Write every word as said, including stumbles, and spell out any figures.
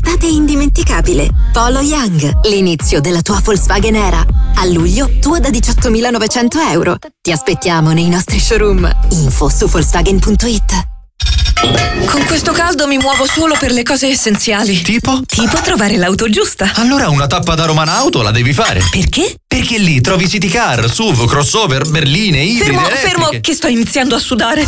un'estate indimenticabile. Polo Young, l'inizio della tua Volkswagen Era. A luglio, tua da diciottomilanovecento euro. Ti aspettiamo nei nostri showroom. Info su Volkswagen punto it. Con questo caldo mi muovo solo per le cose essenziali. Tipo? Tipo trovare l'auto giusta. Allora una tappa da Romana Auto la devi fare. Perché? Perché lì trovi City Car, S U V, crossover, berline, ibride, Fermo, elettriche. fermo, che sto iniziando a sudare.